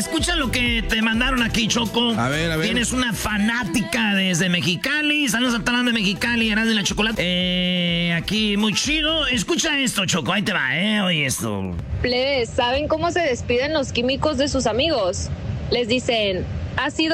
escucha lo que te mandaron aquí, Choco. A ver. Tienes una fanática desde Mexicali. Saludos a Talán de Mexicali, Erasmo de la Chocolate. Aquí, muy chido. Escucha esto, Choco. Ahí te va, oye esto. Plebes, ¿saben cómo se despiden los químicos de sus amigos? Les dicen, ha sido